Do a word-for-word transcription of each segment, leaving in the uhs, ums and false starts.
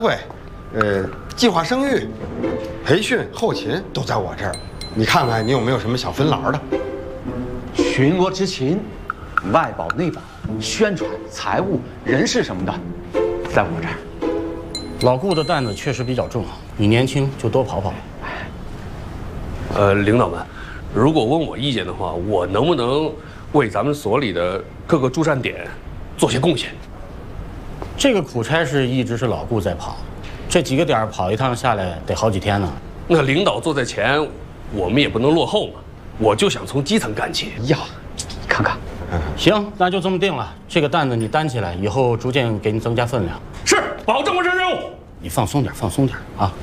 对，呃，计划生育、培训、后勤都在我这儿。你看看你有没有什么想分栏的？ 巡逻执勤、外保内保、宣传、财务、人事什么的，在我这儿。 老顾的担子确实比较重，你年轻就多跑跑。 呃，领导们，如果问我意见的话，我能不能为咱们所里的各个驻站点做些贡献？ 这个苦差事一直是老顾在跑，这几个点跑一趟下来得好几天呢。 那领导坐在前，我们也不能落后嘛。我就想从基层干起。 呀，看看。 行，那就这么定了。这个担子你担起来，以后逐渐给你增加分量。 是，保证完成任务。 你放松点，放松点啊。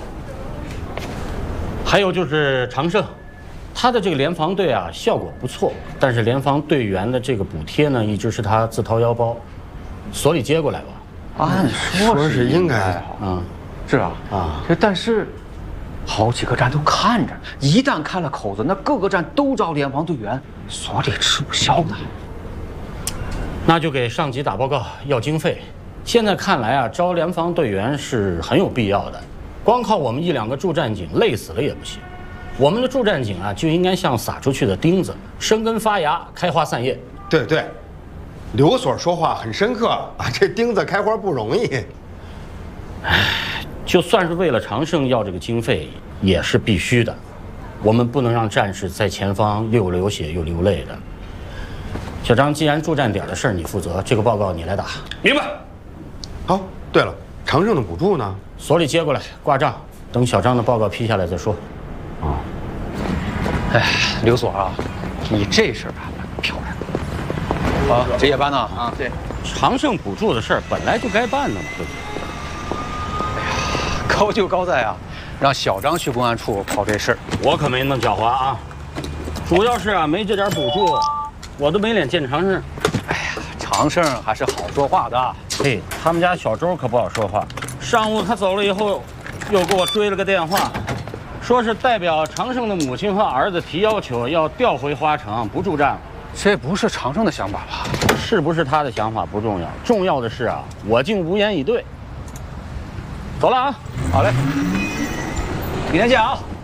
还有就是长胜，他的这个联防队啊效果不错，但是联防队员的这个补贴呢，一直是他自掏腰包。所里接过来吧。 按说是应该啊， 嗯， 是吧？啊，这但是好几个站都看着，一旦开了口子，那各个站都招联防队员，所里吃不消的。 那就给上级打报告要经费。现在看来啊，招联防队员是很有必要的，光靠我们一两个驻站警累死了也不行。我们的驻站警啊，就应该像撒出去的钉子，生根发芽，开花散叶。 对对，刘所说话很深刻啊，这钉子开花不容易。 唉，就算是为了长胜要这个经费，也是必须的。我们不能让战士在前方又流血又流泪的。小张，既然驻站点的事儿你负责，这个报告你来打。 明白。 好，对了，长胜的补助呢？ 所里接过来挂账，等小张的报告批下来再说。 啊，哎，刘所啊，你这事儿安排漂亮。啊，值夜班呢？啊，对。 长胜补助的事儿本来就该办的嘛，对不对？ 哎呀，高就高在啊，让小张去公安处跑这事儿。 我可没那么狡猾啊，主要是啊，没这点补助，我都没脸见长胜。 哎呀，长胜还是好说话的。 嘿，他们家小周可不好说话。上午他走了以后，又给我追了个电话，说是代表长胜的母亲和儿子提要求，要调回花城，不驻站了。 这不是长胜的想法吧？ 是不是他的想法不重要，重要的是啊，我竟无言以对。走了啊， 好嘞，明天见啊。